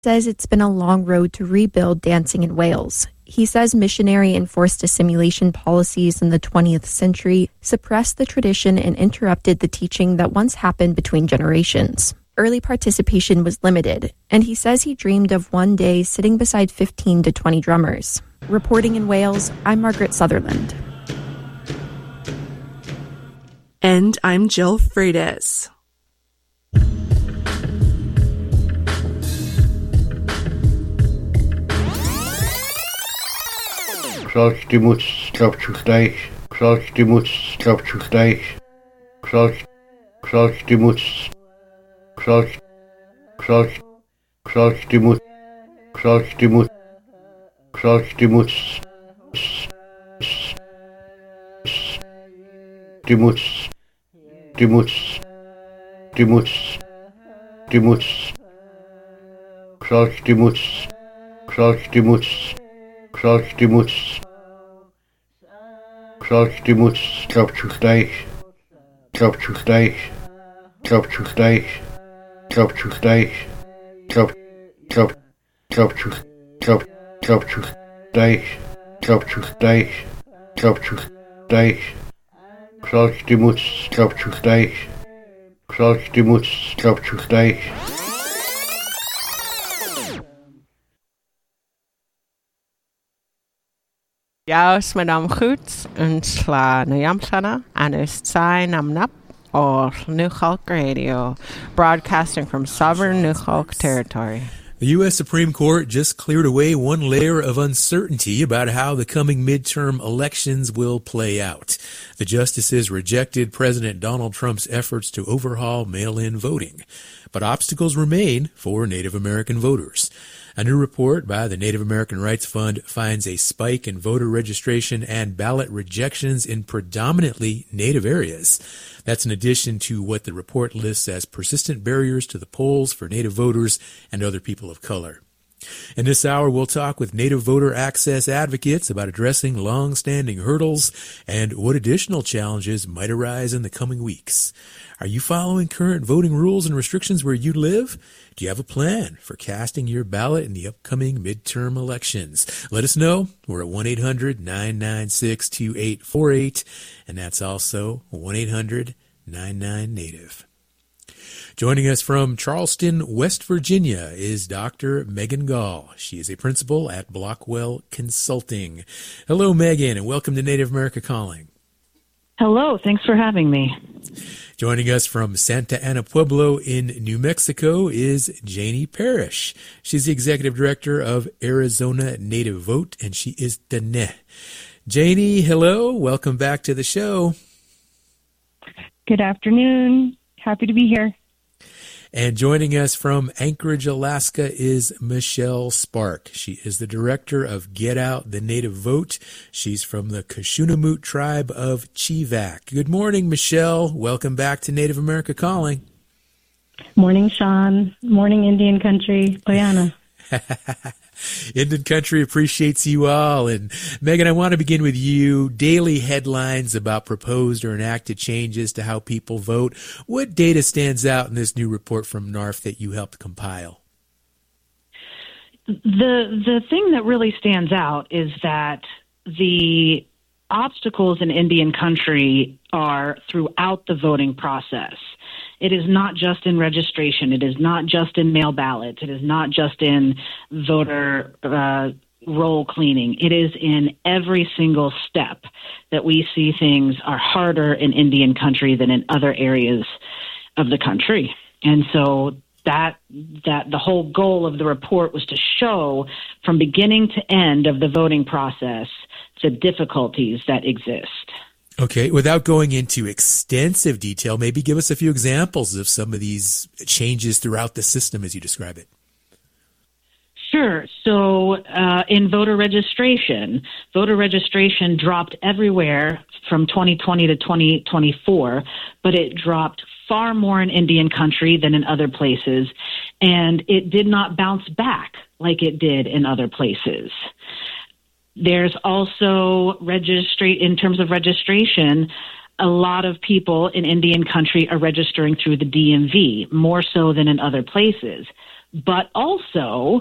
Says it's been a long road to rebuild dancing in Wales. He says missionary enforced assimilation policies in the 20th century suppressed the tradition and interrupted the teaching that once happened between generations. Early participation was limited, and he says he dreamed of one day sitting beside 15 to 20 drummers. Reporting in Wales, I'm Margaret Sutherland. And I'm Jill Freitas. Xalchtimus Strapchuchdeich, Xalchtimus Strapchuchdeich, Xalchtimus Xalchtimus Strapchuchdeich, Jaus madam goed en sla na yamsana and ustsai namnap or Newchalk Radio, broadcasting from sovereign Newchalk territory. The U.S. Supreme Court just cleared away one layer of uncertainty about how the coming midterm elections will play out. The justices rejected President Donald Trump's efforts to overhaul mail-in voting. But obstacles remain for Native American voters. A new report by the Native American Rights Fund finds a spike in voter registration and ballot rejections in predominantly Native areas. That's in addition to what the report lists as persistent barriers to the polls for Native voters and other people of color. In this hour, we'll talk with Native voter access advocates about addressing long-standing hurdles and what additional challenges might arise in the coming weeks. Are you following current voting rules and restrictions where you live? Do you have a plan for casting your ballot in the upcoming midterm elections? Let us know. We're at 1-800-996-2848, and that's also 1-800-99-NATIVE. Joining us from Charleston, West Virginia, is Dr. Megan Gall. She is a principal at Blockwell Consulting. Hello, Megan, and welcome to Native America Calling. Hello, thanks for having me. Joining us from Santa Ana Pueblo in New Mexico is Janie Parrish. She's the executive director of Arizona Native Vote, and she is Dene. Janie, hello. Welcome back to the show. Good afternoon. Happy to be here. And joining us from Anchorage, Alaska is Michelle Spark. She is the director of Get Out the Native Vote. She's from the Kashunamoot tribe of Chivak. Good morning, Michelle. Welcome back to Native America Calling. Morning, Sean. Morning, Indian Country. Poyana. Indian Country appreciates you all. And Megan, I want to begin with you. Daily headlines about proposed or enacted changes to how people vote. What data stands out in this new report from NARF that you helped compile? The thing that really stands out is that the obstacles in Indian Country are throughout the voting process. It is not just in registration. It is not just in mail ballots. It is not just in voter roll cleaning. It is in every single step that we see things are harder in Indian Country than in other areas of the country. And so that the whole goal of the report was to show from beginning to end of the voting process the difficulties that exist. Okay, without going into extensive detail, maybe give us a few examples of some of these changes throughout the system as you describe it. Sure. So in voter registration dropped everywhere from 2020 to 2024, but it dropped far more in Indian Country than in other places, and it did not bounce back like it did in other places. There's also in terms of registration, a lot of people in Indian Country are registering through the DMV, more so than in other places. but also